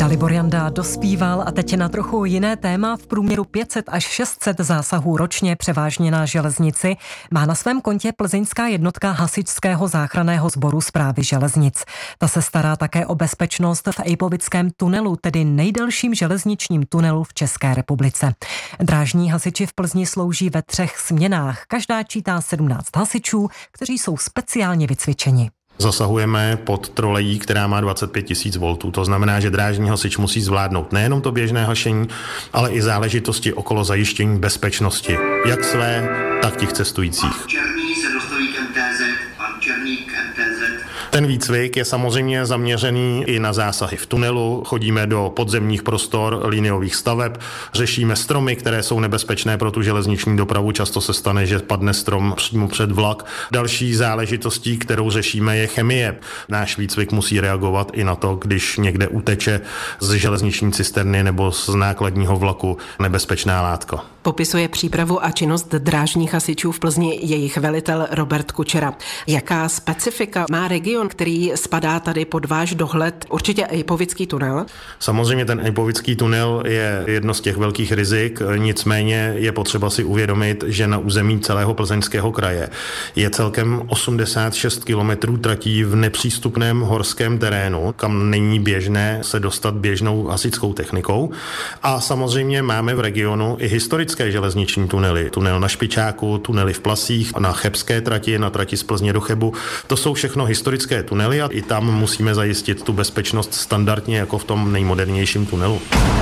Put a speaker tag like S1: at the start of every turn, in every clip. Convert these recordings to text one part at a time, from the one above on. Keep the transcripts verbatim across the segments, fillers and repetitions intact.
S1: Dalibor Janda dospíval a teď na trochu jiné téma. V průměru pět set až šest set zásahů ročně, převážně na železnici, má na svém kontě plzeňská jednotka hasičského záchranného sboru Správy železnic. Ta se stará také o bezpečnost v Ejpovickém tunelu, tedy nejdelším železničním tunelu v České republice. Drážní hasiči v Plzni slouží ve třech směnách. Každá čítá sedmnáct hasičů, kteří jsou speciálně vycvičeni.
S2: Zasahujeme pod trolejí, která má dvacet pět tisíc voltů. To znamená, že drážní hasič musí zvládnout nejenom to běžné hašení, ale i záležitosti okolo zajištění bezpečnosti, jak své, tak těch cestujících.
S3: Černý se dostaví k M T Z, pan Černý k M T Z.
S2: Ten výcvik je samozřejmě zaměřený i na zásahy v tunelu. Chodíme do podzemních prostor liniových staveb, řešíme stromy, které jsou nebezpečné pro tu železniční dopravu. Často se stane, že padne strom přímo před vlak. Další záležitostí, kterou řešíme, je chemie. Náš výcvik musí reagovat i na to, když někde uteče z železniční cisterny nebo z nákladního vlaku nebezpečná látka.
S4: Popisuje přípravu a činnost drážních hasičů v Plzni jejich velitel Robert Kučera. Jaká specifika má region, který spadá tady pod váš dohled? Určitě Ejpovický tunel?
S2: Samozřejmě ten Ejpovický tunel je jedno z těch velkých rizik, nicméně je potřeba si uvědomit, že na území celého Plzeňského kraje je celkem osmdesát šest kilometrů tratí v nepřístupném horském terénu, kam není běžné se dostat běžnou hasičskou technikou. A samozřejmě máme v regionu i historické železniční tunely. Tunel na Špičáku, tunely v Plasích, na Chebské trati, na trati z Plzně do Chebu. To jsou všechno historické tunely a i tam musíme zajistit tu bezpečnost standardně jako v tom nejmodernějším tunelu.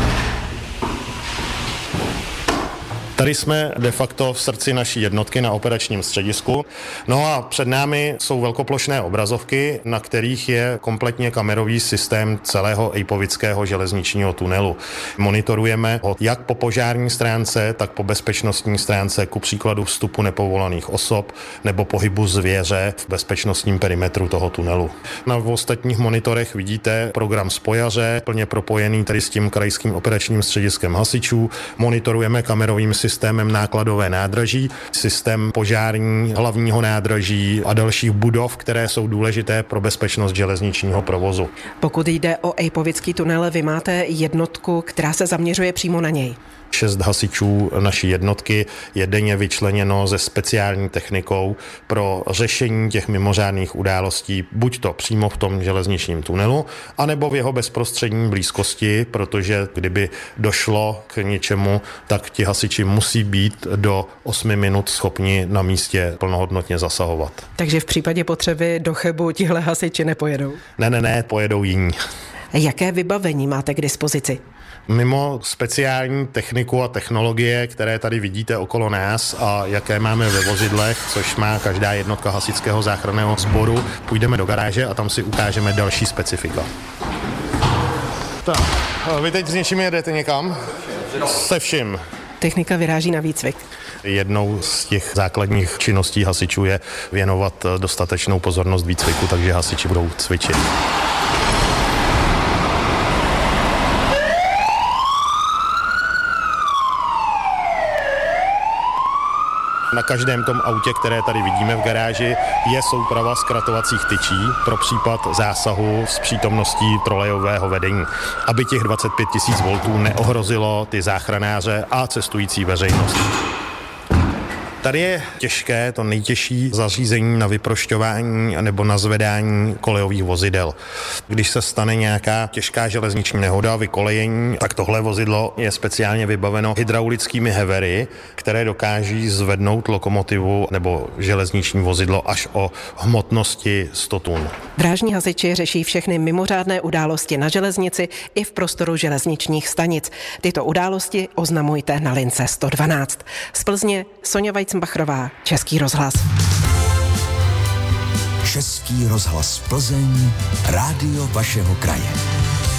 S2: Tady jsme de facto v srdci naší jednotky na operačním středisku. No a před námi jsou velkoplošné obrazovky, na kterých je kompletně kamerový systém celého Ejpovického železničního tunelu. Monitorujeme ho jak po požární stránce, tak po bezpečnostní stránce, ku příkladu vstupu nepovolaných osob nebo pohybu zvěře v bezpečnostním perimetru toho tunelu. Na ostatních monitorech vidíte program spojaře, plně propojený tady s tím krajským operačním střediskem hasičů. Monitorujeme kamerovým systémem systémem nákladové nádraží, systém požární hlavního nádraží a dalších budov, které jsou důležité pro bezpečnost železničního provozu.
S4: Pokud jde o Ejpovický tunel, vy máte jednotku, která se zaměřuje přímo na něj.
S2: Šest hasičů naší jednotky je denně vyčleněno se speciální technikou pro řešení těch mimořádných událostí, buď to přímo v tom železničním tunelu, anebo v jeho bezprostřední blízkosti, protože kdyby došlo k něčemu, tak ti hasiči musí být do osmi minut schopni na místě plnohodnotně zasahovat.
S4: Takže v případě potřeby do Chebu tihle hasiči nepojedou?
S2: Ne, ne, ne, pojedou jiní.
S4: Jaké vybavení máte k dispozici?
S2: Mimo speciální techniku a technologie, které tady vidíte okolo nás a jaké máme ve vozidlech, což má každá jednotka hasičského záchranného sboru, půjdeme do garáže a tam si ukážeme další specifika. Tak, vy teď s něčím jedete někam? Se vším.
S4: Technika vyráží na výcvik.
S2: Jednou z těch základních činností hasičů je věnovat dostatečnou pozornost výcviku, takže hasiči budou cvičit. Na každém tom autě, které tady vidíme v garáži, je souprava zkratovacích tyčí pro případ zásahu s přítomností trolejového vedení, aby těch dvacet pět tisíc voltů neohrozilo ty záchranáře a cestující veřejnost. Tady je těžké, to nejtěžší zařízení na vyprošťování nebo na zvedání kolejových vozidel. Když se stane nějaká těžká železniční nehoda, vykolejení, tak tohle vozidlo je speciálně vybaveno hydraulickými hevery, které dokáží zvednout lokomotivu nebo železniční vozidlo až o hmotnosti sto tun.
S4: Drážní hasiči řeší všechny mimořádné události na železnici i v prostoru železničních stanic. Tyto události oznamujte na lince sto dvanáct. Z Plzně Soňa Vajcmbachrová, Český rozhlas.
S5: Český rozhlas Plzeň, rádio vašeho kraje.